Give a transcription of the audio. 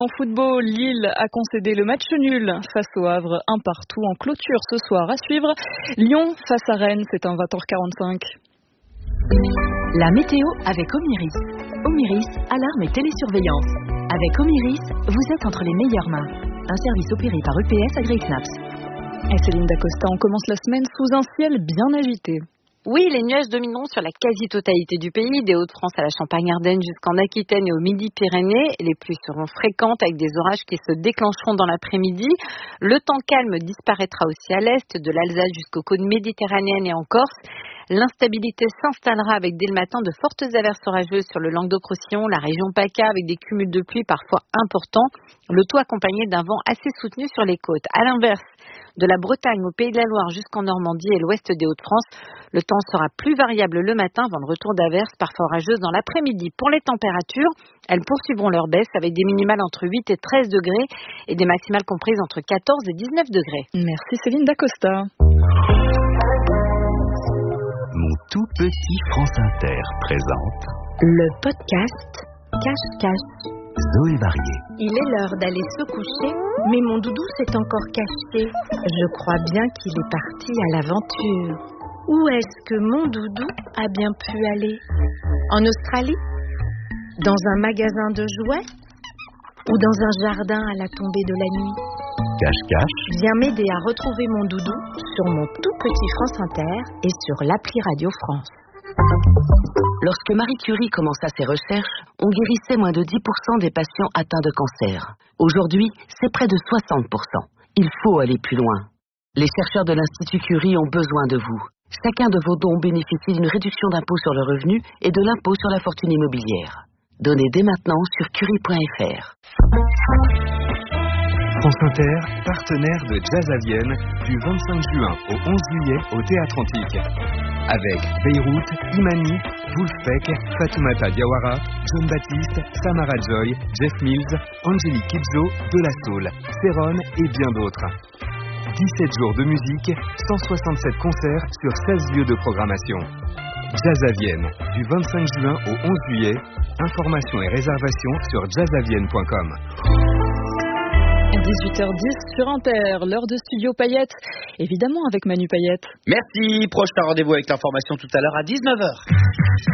En football, Lille a concédé le match nul face au Havre, 1-1 en clôture ce soir à suivre. Lyon face à Rennes, c'est un 20h45. La météo avec Omiris. Omiris, alarme et télésurveillance. Avec Omiris, vous êtes entre les meilleures mains. Un service opéré par EPS AgriSnaps. Et Céline Dacosta, on commence la semaine sous un ciel bien agité. Oui, les nuages domineront sur la quasi-totalité du pays, des Hauts-de-France à la Champagne-Ardenne jusqu'en Aquitaine et au Midi-Pyrénées. Les pluies seront fréquentes avec des orages qui se déclencheront dans l'après-midi. Le temps calme disparaîtra aussi à l'est, de l'Alsace jusqu'aux côtes méditerranéennes et en Corse. L'instabilité s'installera avec dès le matin de fortes averses orageuses sur le Languedoc-Roussillon, la région PACA avec des cumuls de pluie parfois importants, le tout accompagné d'un vent assez soutenu sur les côtes. À l'inverse, de la Bretagne au Pays de la Loire jusqu'en Normandie et l'ouest des Hauts-de-France, le temps sera plus variable le matin avant le retour d'averses parfois orageuses dans l'après-midi. Pour les températures, elles poursuivront leur baisse avec des minimales entre 8 et 13 degrés et des maximales comprises entre 14 et 19 degrés. Merci Céline Dacosta. Mon tout petit France Inter présente Le podcast Cache-Cache. Zoé Varié. Il est l'heure d'aller se coucher, mais mon doudou s'est encore caché. Je crois bien qu'il est parti à l'aventure. Où est-ce que mon doudou a bien pu aller? En Australie? Dans un magasin de jouets? Ou dans un jardin à la tombée de la nuit? Cache-Cache. Viens m'aider à retrouver mon doudou sur mon tout petit France Inter et sur l'appli Radio France. Lorsque Marie Curie commença ses recherches, on guérissait moins de 10% des patients atteints de cancer. Aujourd'hui, c'est près de 60%. Il faut aller plus loin. Les chercheurs de l'Institut Curie ont besoin de vous. Chacun de vos dons bénéficie d'une réduction d'impôt sur le revenu et de l'impôt sur la fortune immobilière. Donnez dès maintenant sur curie.fr. France Inter, partenaire de Jazz à Vienne, du 25 juin au 11 juillet au Théâtre Antique. Avec Beyrouth, Imani, Wolfpack, Fatoumata Diawara, John Baptiste, Samara Joy, Jeff Mills, Angélique Kidjo, De La Soul, Céron et bien d'autres. 17 jours de musique, 167 concerts sur 16 lieux de programmation. Jazz à Vienne, du 25 juin au 11 juillet. Informations et réservations sur jazzavienne.com. 18h10 sur Inter, l'heure de Studio Payette, évidemment avec Manu Payette. Merci, prochain rendez-vous avec l'information tout à l'heure à 19h.